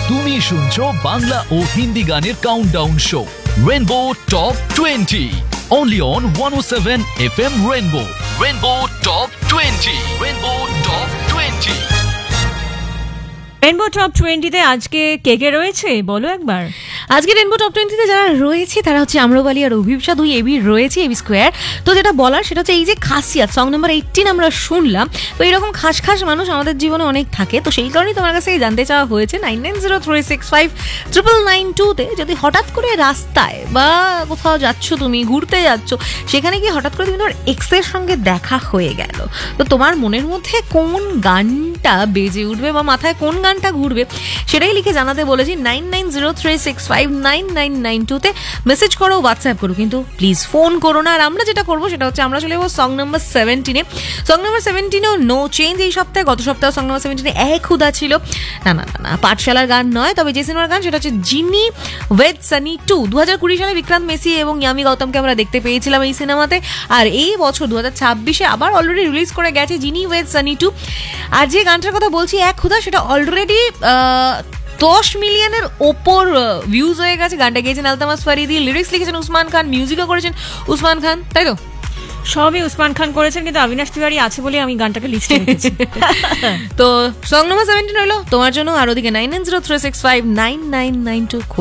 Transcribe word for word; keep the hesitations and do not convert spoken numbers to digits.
তুমি শুনছো বাংলা ও হিন্দি গানের countdown show rainbow top twenty only on one oh seven F M Rainbow. Rainbow Top twenty. Rainbow Top twenty. Rainbow top টোয়েন্টিতে আজকে কে কে রয়েছে বলো একবার। আজকে রেনবো টপ টোয়েন্টিতে যারা রয়েছে তারা হচ্ছে আম্রপালি আর অভিপ্সা, দুই এবি রয়েছে, এবি স্কোয়ার। তো যেটা বলার সেটা হচ্ছে এই যে খাসিয়াত সং নাম্বার এইটিন আমরা শুনলাম, তো এইরকম খাস খাস মানুষ আমাদের জীবনে অনেক থাকে। তো সেই কারণেই তোমার কাছে জানতে চাওয়া হয়েছে nine nine zero three six five triple nine টুতে যদি হঠাৎ করে রাস্তায় বা কোথাও যাচ্ছ, তুমি ঘুরতে যাচ্ছ, সেখানে গিয়ে হঠাৎ করে তুমি তোমার এক্সের সঙ্গে দেখা হয়ে গেল, তো তোমার মনের মধ্যে কোন গানটা বেজে উঠবে বা মাথায় কোন গানটা ঘুরবে সেটাই লিখে জানাতে বলেছি nine nine zero three six five nine nine nine টুতে। মেসেজ করো, হোয়াটসঅ্যাপ করো, কিন্তু প্লিজ ফোন করো না। আর আমরা যেটা করবো সেটা হচ্ছে আমরা চলে যাবো song number সেভেন্টিনে। Song number সেভেন্টিনেও no change এই সপ্তাহে। গত সপ্তাহে সং নাম্বার সেভেন্টিনে এক হুদা ছিল। না না না পাঠশালার গান নয়, তবে যে সিনেমার গান সেটা হচ্ছে জিনি উইথ সানি টু। দু হাজার কুড়ি সালে বিক্রান্ত মেসি এবং ইয়ামি গৌতমকে আমরা দেখতে পেয়েছিলাম এই সিনেমাতে। আর এই বছর দু হাজার ছাব্বিশে আবার অলরেডি রিলিজ করে গেছে জিনি উইথ সানি টু। আর যে গানটার কথা বলছি এক হুদা, সেটা অলরেডি দশ মিলিয়নের ওপর ভিউজ হয়ে গেছে। গানটা গেয়েছেন আলতামাস ফারিদি, লিরিক্স লিখেছেন উসমান খান, মিউজিকও করেছেন উসমান খান, তাই তো? সবই উসমান খান করেছেন, কিন্তু অবিনাশ তিওয়ারি আছে বলে আমি গানটাকে লিস্টে রেখেছি। তো সং নাম্বার সেভেন্টিন হলো তোমার জন্য। আর ওদিকে nine nine zero three six five nine nine nine two